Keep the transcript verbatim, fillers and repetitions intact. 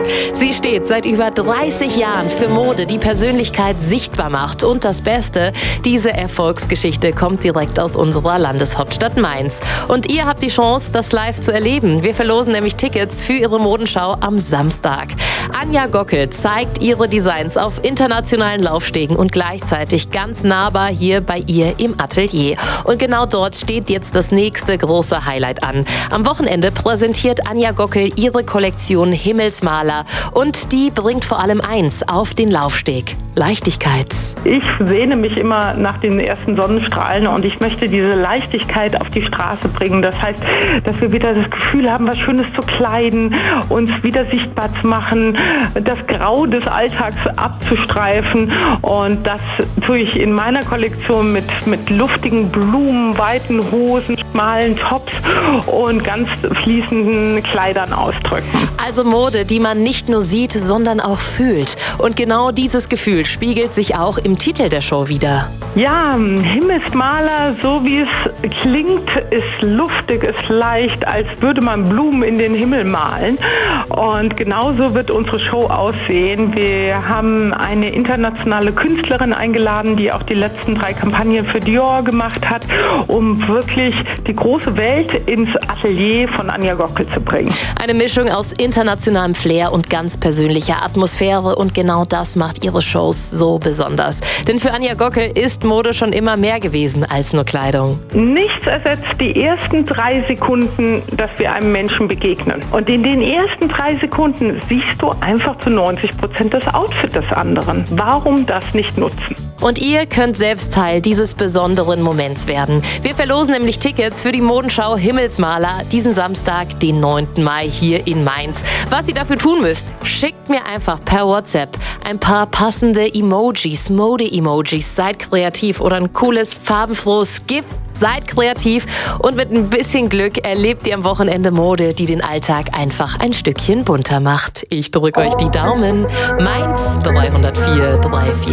Sie steht seit über dreißig Jahren für Mode, die Persönlichkeit sichtbar macht. Und das Beste, diese Erfolgsgeschichte kommt direkt aus unserer Landeshauptstadt Mainz. Und ihr habt die Chance, das live zu erleben. Wir verlosen nämlich Tickets für ihre Modenschau am Samstag. Anja Gockel zeigt ihre Designs auf internationalen Laufstegen und gleichzeitig ganz nahbar hier bei ihr im Atelier. Und genau dort steht jetzt das nächste große Highlight an. Am Wochenende präsentiert Anja Gockel ihre Kollektion Himmelsmaler. Und die bringt vor allem eins auf den Laufsteg: Leichtigkeit. Ich sehne mich immer nach den ersten Sonnenstrahlen und ich möchte diese Leichtigkeit auf die Straße bringen. Das heißt, dass wir wieder das Gefühl haben, was Schönes zu kleiden, uns wieder sichtbar zu machen, das Grau des Alltags abzustreifen. Und das tue ich in meiner Kollektion mit, mit luftigen Blumen, weiten Hosen, schmalen Tops und ganz fließenden Kleidern ausdrücken. Also Mode, die man nicht nur sieht, sondern auch fühlt. Und genau dieses Gefühl spiegelt sich auch im Titel der Show wider. Ja, Himmelsmaler, so wie es klingt, ist luftig, ist leicht, als würde man Blumen in den Himmel malen. Und genauso wird unsere Show aussehen. Wir haben eine internationale Künstlerin eingeladen, die auch die letzten drei Kampagnen für Dior gemacht hat, um wirklich die große Welt ins Atelier von Anja Gockel zu bringen. Eine Mischung aus internationalem Flair und ganz persönlicher Atmosphäre, und genau das macht ihre Shows so besonders. Denn für Anja Gockel ist Mode schon immer mehr gewesen als nur Kleidung. Nichts ersetzt die ersten drei Sekunden, dass wir einem Menschen begegnen. Und in den ersten drei Sekunden siehst du einfach zu neunzig Prozent das Outfit des anderen. Warum das nicht nutzen? Und ihr könnt selbst Teil dieses besonderen Moments werden. Wir verlosen nämlich Tickets für die Modenschau Himmelsmaler diesen Samstag, den neunten Mai hier in Mainz. Was ihr dafür tun müsst: schickt mir einfach per WhatsApp ein paar passende Emojis, Mode-Emojis. Seid kreativ oder ein cooles, farbenfrohes GIF. Seid kreativ und mit ein bisschen Glück erlebt ihr am Wochenende Mode, die den Alltag einfach ein Stückchen bunter macht. Ich drücke euch die Daumen. Mainz drei null vier drei vier.